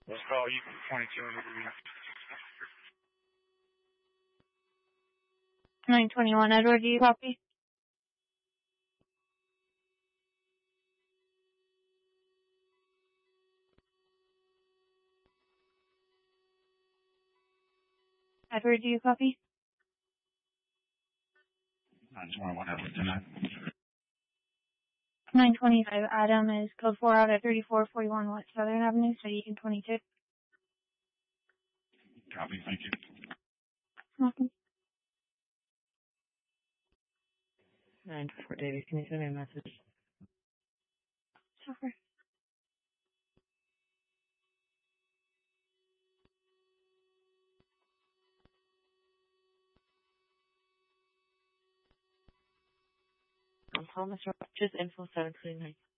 Let's call you 22 degrees. 921 Edward, do you copy? Edward, do you copy? 921 Edward tonight. 925 Adam is code 4 out at 3441 West Southern Avenue, Steadicam 22. Copy, thank you. Welcome. 924 David, can you send me a message? Software. I'm calling Mr. Just info 729.